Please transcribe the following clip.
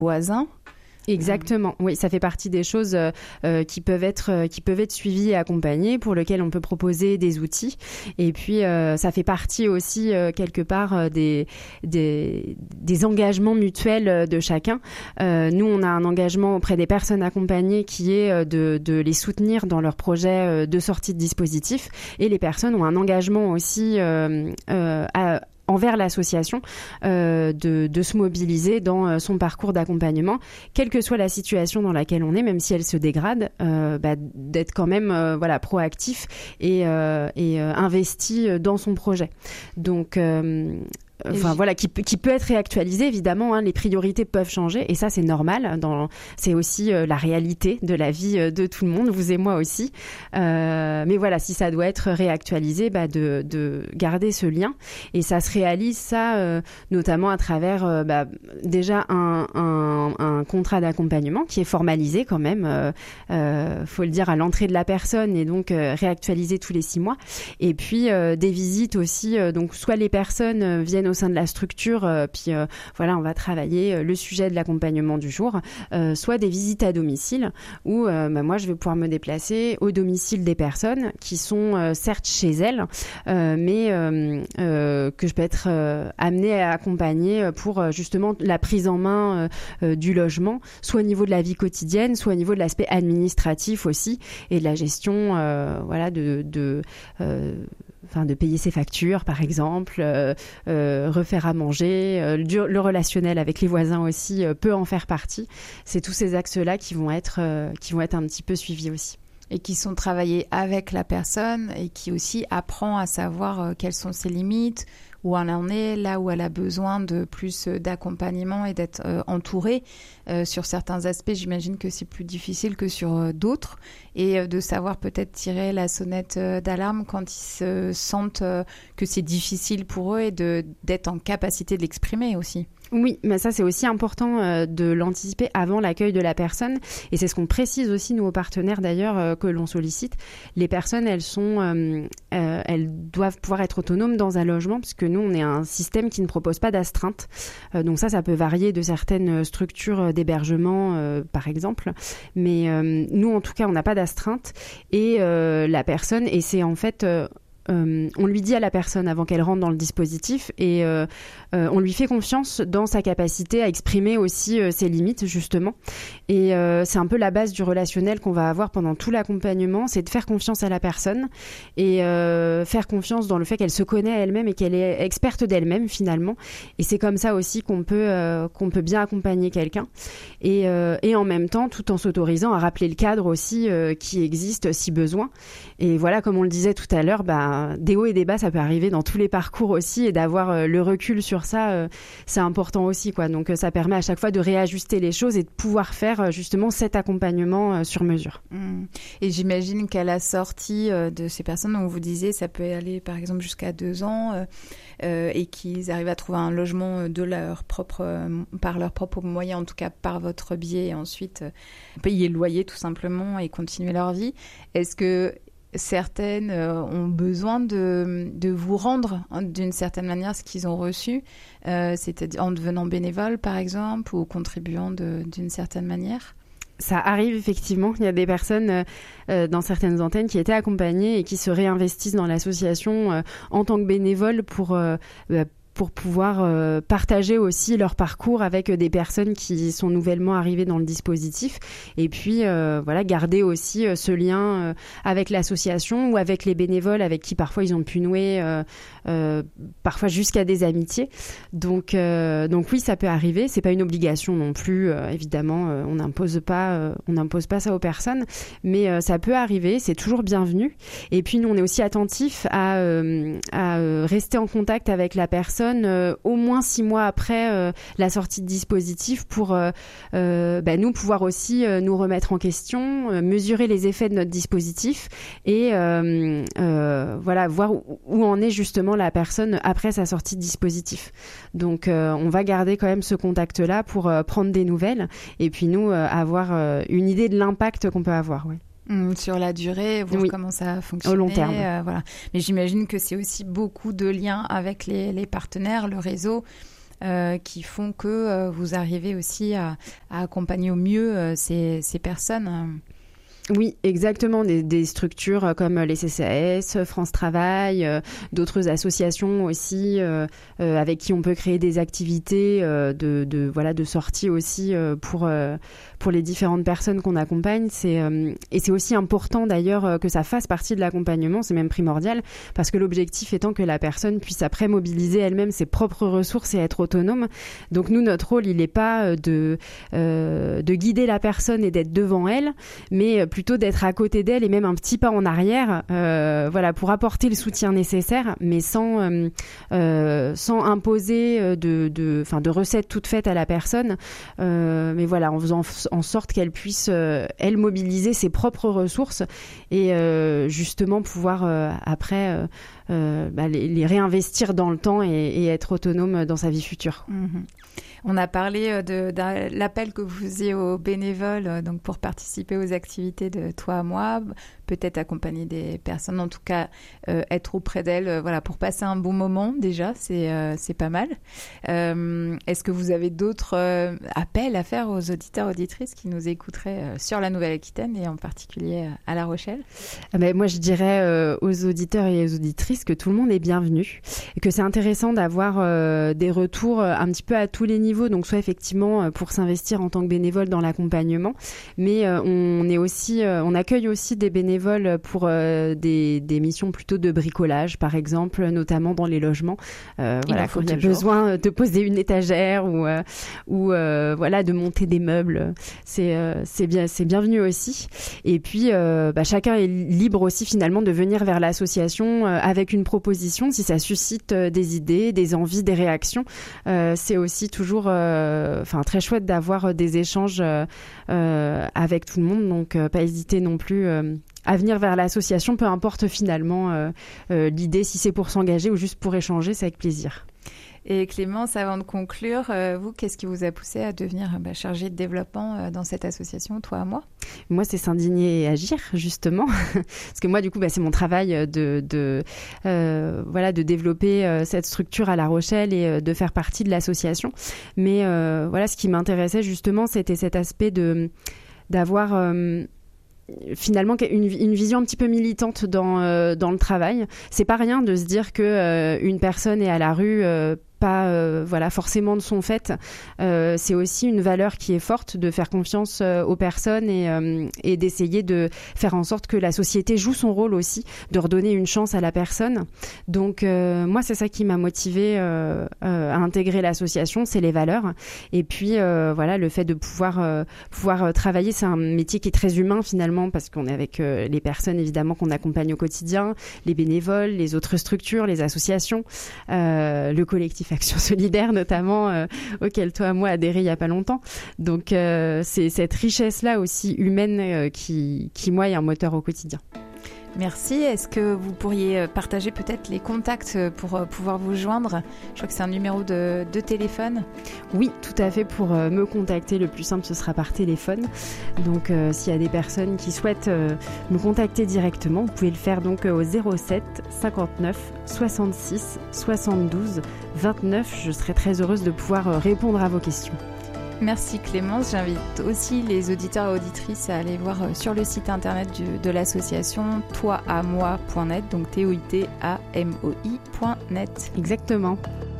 voisins. Exactement, oui, ça fait partie des choses qui peuvent être suivies et accompagnées, pour lesquelles on peut proposer des outils. Et puis ça fait partie aussi quelque part des engagements mutuels de chacun. Nous, on a un engagement auprès des personnes accompagnées qui est de les soutenir dans leur projet de sortie de dispositif, et les personnes ont un engagement aussi envers l'association, de se mobiliser dans son parcours d'accompagnement, quelle que soit la situation dans laquelle on est, même si elle se dégrade, d'être quand même proactif et investi dans son projet. Donc qui peut être réactualisé, évidemment, les priorités peuvent changer, et ça c'est normal, c'est aussi la réalité de la vie de tout le monde, vous et moi aussi, mais voilà, si ça doit être réactualisé, de garder ce lien, et ça se réalise notamment à travers déjà un contrat d'accompagnement qui est formalisé quand même, faut le dire, à l'entrée de la personne, et donc réactualisé tous les 6 mois, et puis des visites aussi, donc soit les personnes viennent au sein de la structure, on va travailler le sujet de l'accompagnement du jour, soit des visites à domicile où moi je vais pouvoir me déplacer au domicile des personnes qui sont certes chez elles, mais que je peux être amenée à accompagner pour justement la prise en main du logement, soit au niveau de la vie quotidienne, soit au niveau de l'aspect administratif aussi, et de la gestion de payer ses factures, par exemple, refaire à manger, le relationnel avec les voisins aussi peut en faire partie. C'est tous ces axes-là qui vont être un petit peu suivis aussi. Et qui sont travaillés avec la personne, et qui aussi apprend à savoir quelles sont ses limites, où elle en est, là où elle a besoin de plus d'accompagnement et d'être entourée. Sur certains aspects, j'imagine que c'est plus difficile que sur d'autres, et de savoir peut-être tirer la sonnette d'alarme quand ils se sentent que c'est difficile pour eux, et d'être en capacité de l'exprimer aussi. Oui, mais ça c'est aussi important de l'anticiper avant l'accueil de la personne, et c'est ce qu'on précise aussi nous aux partenaires d'ailleurs que l'on sollicite. Les personnes, elles doivent pouvoir être autonomes dans un logement, puisque nous on est un système qui ne propose pas d'astreinte, donc ça peut varier de certaines structures d'hébergement par exemple, mais nous en tout cas on n'a pas d'astreinte, et la personne, et c'est en fait on lui dit à la personne avant qu'elle rentre dans le dispositif, et on lui fait confiance dans sa capacité à exprimer aussi ses limites justement, et c'est un peu la base du relationnel qu'on va avoir pendant tout l'accompagnement, c'est de faire confiance à la personne, et faire confiance dans le fait qu'elle se connaît elle-même et qu'elle est experte d'elle-même finalement, et c'est comme ça aussi qu'on peut bien accompagner quelqu'un, et en même temps tout en s'autorisant à rappeler le cadre aussi qui existe si besoin. Et voilà, comme on le disait tout à l'heure, des hauts et des bas, ça peut arriver dans tous les parcours aussi, et d'avoir le recul sur ça, c'est important aussi, quoi. Donc ça permet à chaque fois de réajuster les choses et de pouvoir faire justement cet accompagnement sur mesure. Et j'imagine qu'à la sortie de ces personnes, dont vous disiez, ça peut aller par exemple jusqu'à 2 ans, et qu'ils arrivent à trouver un logement par leurs propres moyens, en tout cas par votre biais, et ensuite payer le loyer tout simplement et continuer leur vie. Est-ce que certaines ont besoin de vous rendre d'une certaine manière ce qu'ils ont reçu, c'est-à-dire en devenant bénévole par exemple, ou contribuant d'une certaine manière? Ça arrive effectivement, il y a des personnes dans certaines antennes qui étaient accompagnées et qui se réinvestissent dans l'association en tant que bénévoles pour pouvoir partager aussi leur parcours avec des personnes qui sont nouvellement arrivées dans le dispositif, et puis garder aussi ce lien avec l'association ou avec les bénévoles avec qui parfois ils ont pu nouer parfois jusqu'à des amitiés. Donc oui, ça peut arriver, c'est pas une obligation non plus, évidemment, on n'impose pas ça aux personnes, mais ça peut arriver, c'est toujours bienvenu. Et puis nous on est aussi attentifs à rester en contact avec la personne au moins 6 mois après la sortie de dispositif, pour nous pouvoir aussi nous remettre en question, mesurer les effets de notre dispositif, et voir où en est justement la personne après sa sortie de dispositif. Donc on va garder quand même ce contact-là pour prendre des nouvelles, et puis nous avoir une idée de l'impact qu'on peut avoir. Ouais. Sur la durée, voir comment ça a fonctionné. Au long terme. Voilà. Mais j'imagine que c'est aussi beaucoup de liens avec les partenaires, le réseau, qui font que vous arrivez aussi à accompagner au mieux ces personnes. Oui, exactement. Des structures comme les CCAS, France Travail, d'autres associations aussi avec qui on peut créer des activités de sortie aussi pour les différentes personnes qu'on accompagne. Et c'est aussi important d'ailleurs que ça fasse partie de l'accompagnement, c'est même primordial, parce que l'objectif étant que la personne puisse après mobiliser elle-même ses propres ressources et être autonome. Donc nous, notre rôle, il n'est pas de guider la personne et d'être devant elle, mais plutôt d'être à côté d'elle et même un petit pas en arrière, pour apporter le soutien nécessaire, mais sans imposer de recettes toutes faites à la personne, mais voilà, en faisant en sorte qu'elle puisse elle mobiliser ses propres ressources et justement pouvoir après les réinvestir dans le temps et être autonome dans sa vie future. Mmh. On a parlé de l'appel que vous faisiez aux bénévoles donc pour participer aux activités de Toi à moi, peut-être accompagner des personnes, en tout cas être auprès d'elles, pour passer un bon moment déjà, c'est pas mal. Est-ce que vous avez d'autres appels à faire aux auditeurs, auditrices qui nous écouteraient sur la Nouvelle-Aquitaine et en particulier à La Rochelle? Moi, je dirais aux auditeurs et aux auditrices que tout le monde est bienvenu et que c'est intéressant d'avoir des retours un petit peu à tous les niveaux, donc soit effectivement pour s'investir en tant que bénévole dans l'accompagnement, mais on accueille aussi des bénévoles pour des missions plutôt de bricolage, par exemple, notamment dans les logements. Quand il y a besoin de poser une étagère ou de monter des meubles, c'est bienvenu aussi. Et puis, chacun est libre aussi finalement de venir vers l'association avec une proposition si ça suscite des idées, des envies, des réactions. C'est aussi toujours très chouette d'avoir des échanges avec tout le monde, donc pas hésiter non plus à venir vers l'association, peu importe finalement l'idée, si c'est pour s'engager ou juste pour échanger, c'est avec plaisir. Et Clémence, avant de conclure, vous, qu'est-ce qui vous a poussé à devenir chargée de développement dans cette association, Toi à moi? Moi, c'est s'indigner et agir, justement. Parce que moi, du coup, c'est mon travail de développer cette structure à La Rochelle et de faire partie de l'association. Mais ce qui m'intéressait, justement, c'était cet aspect d'avoir... finalement une vision un petit peu militante dans le travail. C'est pas rien de se dire que une personne est à la rue pas forcément de son fait. C'est aussi une valeur qui est forte de faire confiance aux personnes et d'essayer de faire en sorte que la société joue son rôle aussi, de redonner une chance à la personne. Donc moi, c'est ça qui m'a motivée à intégrer l'association, c'est les valeurs. Et puis le fait de pouvoir travailler, c'est un métier qui est très humain finalement, parce qu'on est avec les personnes évidemment qu'on accompagne au quotidien, les bénévoles, les autres structures, les associations, le collectif Action Solidaire notamment, auquel Toi à moi adhéré il n'y a pas longtemps. Donc c'est cette richesse-là aussi humaine qui moi est un moteur au quotidien. Merci. Est-ce que vous pourriez partager peut-être les contacts pour pouvoir vous joindre? Je crois que c'est un numéro de téléphone. Oui, tout à fait. Pour me contacter, le plus simple, ce sera par téléphone. Donc, s'il y a des personnes qui souhaitent me contacter directement, vous pouvez le faire donc au 07 59 66 72 29. Je serai très heureuse de pouvoir répondre à vos questions. Merci Clémence. J'invite aussi les auditeurs et auditrices à aller voir sur le site internet de l'association toiamoi.net, donc toitamoi.net. Exactement.